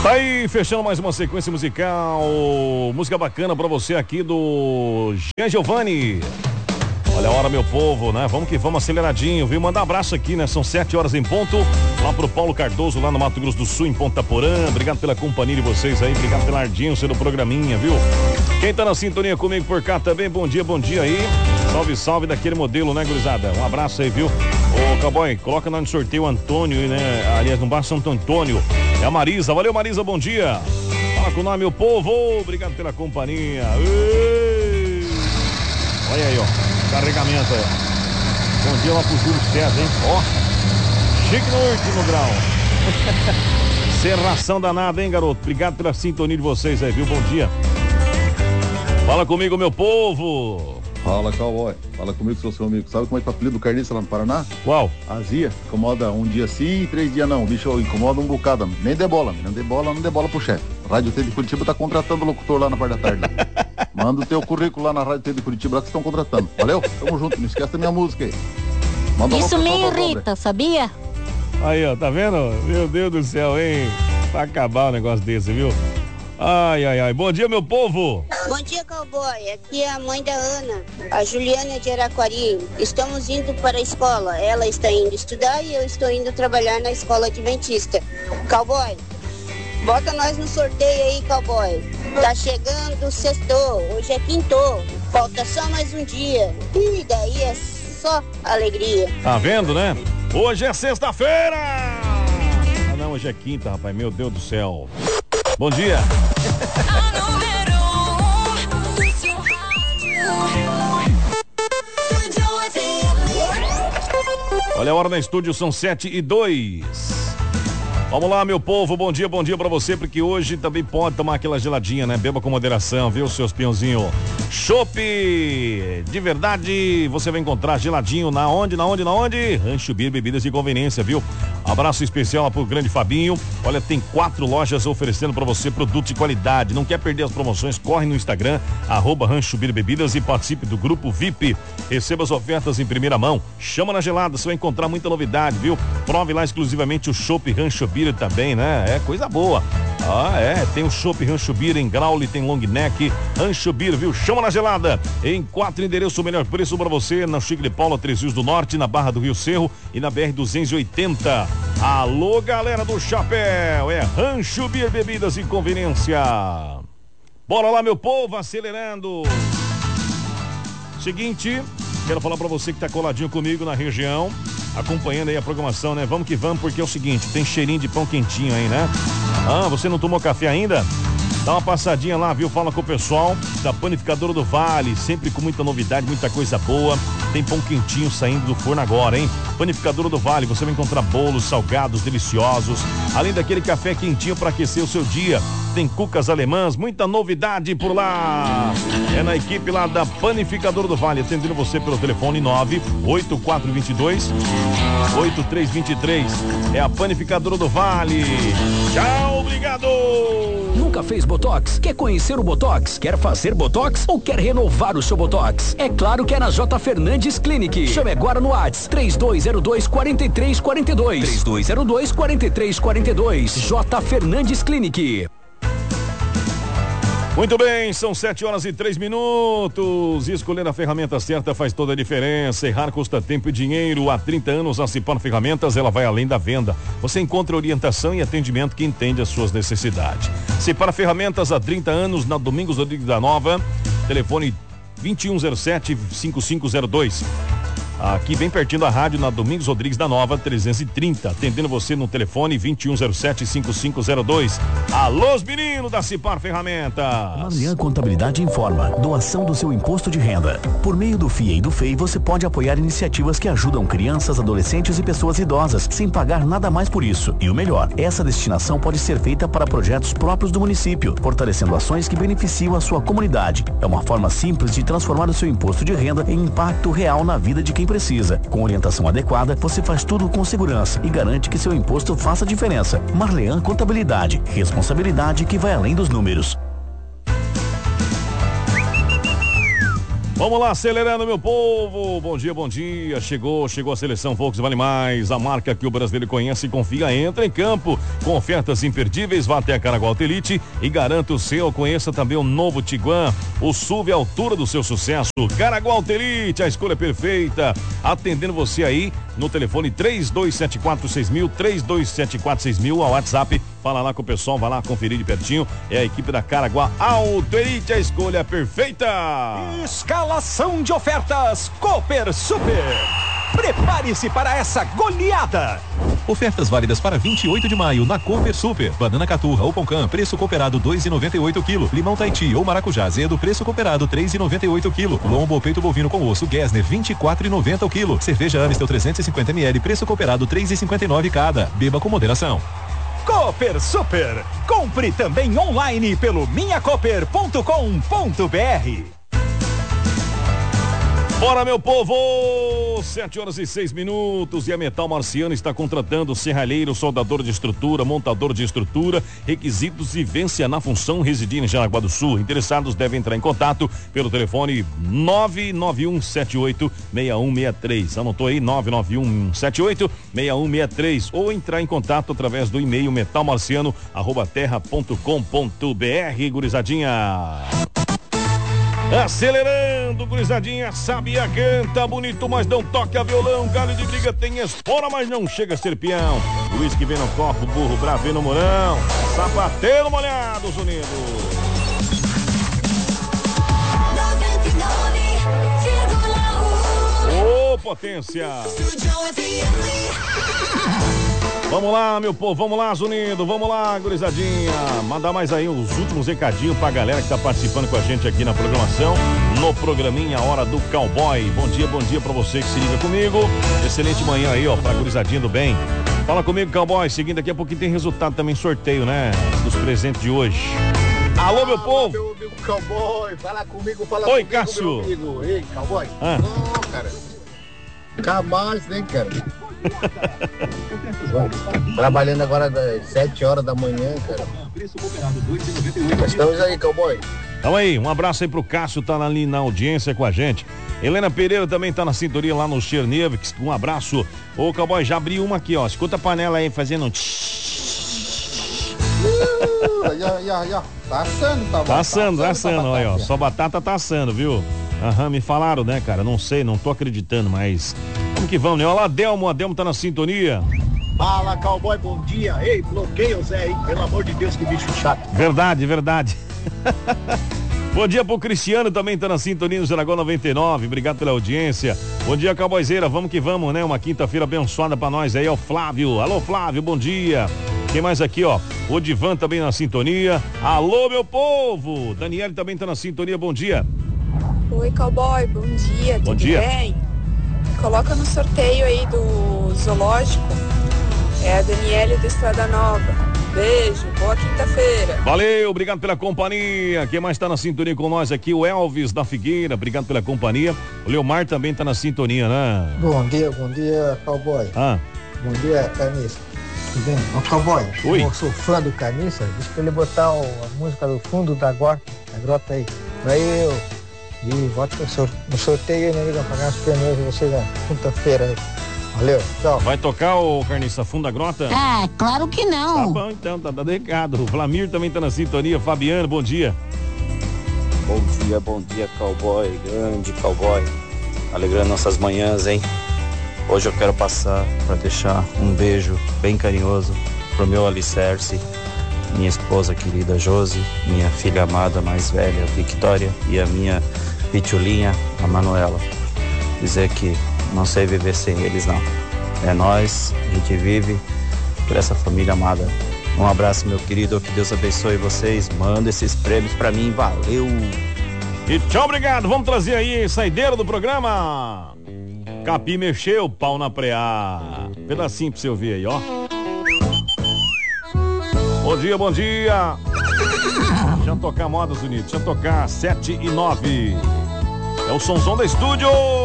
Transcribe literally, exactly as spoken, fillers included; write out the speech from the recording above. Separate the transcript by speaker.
Speaker 1: Tá aí, fechando mais uma sequência musical, música bacana pra você aqui do Jean Giovanni. Olha a hora, meu povo, né? Vamos que vamos, aceleradinho, viu? Manda um abraço aqui, né? São sete horas em ponto, lá pro Paulo Cardoso, lá no Mato Grosso do Sul, em Ponta Porã. Obrigado pela companhia de vocês aí, obrigado pela ardência do programinha, viu? Quem tá na sintonia comigo por cá também, bom dia, bom dia aí. Salve, salve daquele modelo, né, gurizada? Um abraço aí, viu? Ô, Cowboy, coloca lá no sorteio o Antônio, né? Aliás, no baixo Santo Antônio. É a Marisa, valeu, Marisa, bom dia. Fala com o nome, meu povo, obrigado pela companhia. Ei. Olha aí, ó. Carregamento aí. Bom dia lá pro Júlio César, hein? Ó. Chique no último grau. Serração danada, hein, garoto? Obrigado pela sintonia de vocês aí, viu? Bom dia. Fala comigo, meu povo.
Speaker 2: Fala, Cowboy. Fala comigo, sou seu amigo. Sabe como é que tá o apelido do carniça lá no Paraná?
Speaker 1: Qual?
Speaker 2: Azia. Incomoda um dia sim e três dias não. O bicho incomoda um bocado. Nem dê bola, não dê bola, não dê bola pro chefe. Rádio T de Curitiba tá contratando o locutor lá na parte da tarde. Manda o teu currículo lá na Rádio T de Curitiba lá que estão contratando. Valeu? Tamo junto. Não esquece da minha música aí.
Speaker 3: Manda Isso me irrita, sabia?
Speaker 1: Aí, ó, tá vendo? Meu Deus do céu, hein? Pra acabar um negócio desse, viu? Ai, ai, ai. Bom dia, meu povo.
Speaker 4: Bom dia, Cowboy. Aqui é a mãe da Ana, a Juliana de Araquari. Estamos indo para a escola. Ela está indo estudar e eu estou indo trabalhar na escola adventista. Cowboy, bota nós no sorteio aí, Cowboy. Tá chegando o sextou. Hoje é quintou. Falta só mais um dia. E daí é só alegria.
Speaker 1: Tá vendo, né? Hoje é sexta-feira. Ah, não, hoje é quinta, rapaz. Meu Deus do céu. Bom dia. Olha a hora no estúdio, são sete e dois. Vamos lá, meu povo, bom dia, bom dia pra você, porque hoje também pode tomar aquela geladinha, né? Beba com moderação, viu, seus peãozinhos? Chopp de verdade, você vai encontrar geladinho na onde, na onde, na onde? Rancho Bir Bebidas de Conveniência, viu? Abraço especial pro grande Fabinho. Olha, tem quatro lojas oferecendo pra você produtos de qualidade. Não quer perder as promoções? Corre no Instagram, arroba Rancho Bir Bebidas e participe do grupo V I P. Receba as ofertas em primeira mão. Chama na gelada, você vai encontrar muita novidade, viu? Prove lá exclusivamente o Chopp Rancho Bir também, né? É coisa boa. Ah, é, tem o Chopp Rancho Bir em Graule, tem long neck, Rancho Bir, viu? Chama na gelada. Em quatro endereços, o melhor preço pra você, na Chico de Paula, Três Rios do Norte, na Barra do Rio Cerro e na B R duzentos e oitenta. Alô, galera do Chapéu, é Rancho Bir Bebidas e Conveniência. Bora lá, meu povo, acelerando. Seguinte, quero falar pra você que tá coladinho comigo na região, acompanhando aí a programação, né? Vamos que vamos, porque é o seguinte, tem cheirinho de pão quentinho aí, né? Ah, você não tomou café ainda? Dá uma passadinha lá, viu? Fala com o pessoal da Panificadora do Vale, sempre com muita novidade, muita coisa boa. Tem pão quentinho saindo do forno agora, hein? Panificadora do Vale, você vai encontrar bolos, salgados, deliciosos, além daquele café quentinho para aquecer o seu dia. Tem cucas alemãs, muita novidade por lá. É na equipe lá da Panificadora do Vale, atendendo você pelo telefone nove oito quatro dois dois oito três dois três. É a Panificadora do Vale. Tchau, obrigado!
Speaker 5: Nunca fez Botox? Quer conhecer o Botox? Quer fazer Botox ou quer renovar o seu Botox? É claro que é na J. Fernandes Clinic. Chame agora no WhatsApp três dois zero dois, quatro três quatro dois. três dois zero dois, quatro três quatro dois. J. Fernandes Clinic.
Speaker 1: Muito bem, são sete horas e três minutos. Escolher a ferramenta certa faz toda a diferença. Errar custa tempo e dinheiro. Há trinta anos, a Cipar Ferramentas, ela vai além da venda. Você encontra orientação e atendimento que entende as suas necessidades. Cipar Ferramentas, há trinta anos, na Domingos Rodrigues da Nova. Telefone vinte e um zero sete, cinquenta e cinco zero dois. Aqui bem pertinho da rádio, na Domingos Rodrigues da Nova, trezentos e trinta. Atendendo você no telefone vinte e um zero sete, cinquenta e cinco zero dois. Alô, meninos da Cipar Ferramentas.
Speaker 5: Marlean Contabilidade informa: doação do seu imposto de renda. Por meio do F I E e do F E I, você pode apoiar iniciativas que ajudam crianças, adolescentes e pessoas idosas, sem pagar nada mais por isso. E o melhor, essa destinação pode ser feita para projetos próprios do município, fortalecendo ações que beneficiam a sua comunidade. É uma forma simples de transformar o seu imposto de renda em impacto real na vida de quem precisa. Com orientação adequada, você faz tudo com segurança e garante que seu imposto faça diferença. Marlean Contabilidade, responsabilidade que vai além dos números.
Speaker 1: Vamos lá, acelerando, meu povo. Bom dia, bom dia. Chegou, chegou a seleção Volkswagen Vale Mais, a marca que o brasileiro conhece e confia. Entra em campo com ofertas imperdíveis. Vá até a Caraguá Elite e garanta o seu. Conheça também o novo Tiguan, o S U V à altura do seu sucesso. Caraguá Elite, a escolha perfeita. Atendendo você aí no telefone três dois sete quatro seis mil, três dois sete quatro seis mil, ao WhatsApp. Fala lá com o pessoal, vai lá conferir de pertinho. É a equipe da Caraguá Elite, a escolha perfeita.
Speaker 6: Escalação de ofertas Cooper Super. Prepare-se para essa goleada.
Speaker 7: Ofertas válidas para vinte e oito de maio na Cooper Super. Banana caturra ou pãocã, preço cooperado dois e noventa e oito quilo. Limão Tahiti ou maracujá azedo, preço cooperado três e noventa e oito quilo. Lombo ou peito bovino com osso Gessner, vinte e quatro e noventa o quilo. Cerveja Amistel trezentos e cinquenta mililitros, preço cooperado três e cinquenta e nove cada. Beba com moderação.
Speaker 6: Cooper Super. Compre também online pelo minha cooper ponto com ponto br.
Speaker 1: Bora, meu povo! Sete horas e seis minutos e a Metal Marciano está contratando serralheiro, soldador de estrutura, montador de estrutura, requisitos e vivência na função, residir em Jaraguá do Sul. Interessados devem entrar em contato pelo telefone nove nove um sete oito seis um seis três. Anotou aí? nove nove um sete oito seis um seis três ou entrar em contato através do e-mail metalmarciano arroba terra ponto com ponto br. Gurizadinha. Acelerando, gurizadinha, sabia canta, bonito, mas não toca violão, galho de briga tem espora, mas não chega a ser peão, Luiz que vem no copo, burro bravo vem no morão, sapateiro molhado, Unidos. Ô, oh, potência! Vamos lá, meu povo, vamos lá, Zunido, vamos lá, gurizadinha. Mandar mais aí os últimos recadinhos pra galera que tá participando com a gente aqui na programação, no programinha Hora do Cowboy. Bom dia, bom dia pra você que se liga comigo. Excelente manhã aí, ó, pra gurizadinha do bem. Fala comigo, Cowboy, seguindo daqui a pouquinho tem resultado também, sorteio, né, dos presentes de hoje. Alô, meu povo!
Speaker 8: Meu amigo Cowboy, fala comigo, fala
Speaker 1: Oi,
Speaker 8: comigo,
Speaker 1: Cássio.
Speaker 8: meu amigo. Ei, Cowboy.
Speaker 1: Ah.
Speaker 8: Não, cara. Jamais, nem, cara. Trabalhando agora das sete horas da manhã, cara. Mas estamos aí, Cowboy.
Speaker 1: Então aí, um abraço aí pro Cássio, tá ali na audiência com a gente. Helena Pereira também tá na sintonia lá no Chernevics, um abraço. Ô, Cowboy, já abri uma aqui, ó, escuta a panela aí fazendo um tsh.
Speaker 8: Uh, já, já, já. Tá assando, tá bom.
Speaker 1: Tá assando, tá assando,
Speaker 8: tá
Speaker 1: olha, ó, só batata tá assando, viu? Aham, me falaram, né, cara, não sei, não tô acreditando, mas vamos que vamos, né? Olha lá, Adelmo, Adelmo tá na sintonia.
Speaker 8: Fala, Cowboy, bom dia. Ei, bloqueia o Zé, hein? Pelo amor de Deus, que bicho chato.
Speaker 1: Verdade, verdade. Bom dia pro Cristiano, também tá na sintonia no Jaraguá noventa e nove, obrigado pela audiência. Bom dia, Cowboyzeira, vamos que vamos, né? Uma quinta-feira abençoada pra nós aí, é o Flávio. Alô, Flávio, bom dia. Quem mais aqui, ó? O Divan também na sintonia. Alô, meu povo. Daniele também tá na sintonia, bom dia.
Speaker 9: Oi, Cowboy, bom dia,
Speaker 1: bom
Speaker 9: tudo
Speaker 1: dia.
Speaker 9: bem? Coloca no sorteio aí do zoológico, é a Daniele da Estrada Nova. Beijo, boa quinta-feira.
Speaker 1: Valeu, obrigado pela companhia. Quem mais tá na sintonia com nós aqui? O Elvis da Figueira, obrigado pela companhia. O Leomar também tá na sintonia, né?
Speaker 10: Bom dia, bom dia, Cowboy.
Speaker 1: Ah.
Speaker 10: Bom dia, Carniça. Tudo bem? Ó, Cowboy,
Speaker 1: Oi.
Speaker 10: Eu sou fã do Carniça, diz pra ele botar o, a música do fundo da grota, da grota aí. Pra eu e voto no, sor, no sorteio, né, amigo? Pagar os pneus de vocês na quinta-feira aí. Valeu, tchau.
Speaker 1: Vai tocar o Carniça Fundo da Grota?
Speaker 3: Ah, claro que não.
Speaker 1: Tá bom, então, tá dando recado. O Flamir também tá na sintonia. Fabiano, bom dia.
Speaker 11: Bom dia, bom dia, Cowboy, grande Cowboy. Alegrando nossas manhãs, hein? Hoje eu quero passar para deixar um beijo bem carinhoso pro meu alicerce, minha esposa querida Josi, minha filha amada mais velha, Victoria, e a minha pitulinha, a Manuela. Dizer que não sei viver sem eles, não. É nós, a gente vive por essa família amada. Um abraço, meu querido, que Deus abençoe vocês. Manda esses prêmios pra mim, valeu!
Speaker 1: E tchau, obrigado. Vamos trazer aí saideira do programa. Capim mexeu, pau na preá. Pedacinho pra você ouvir aí, ó. Bom dia, bom dia. Deixa eu tocar Modas Unidas, deixa eu tocar sete e nove. É o sonzão da estúdio.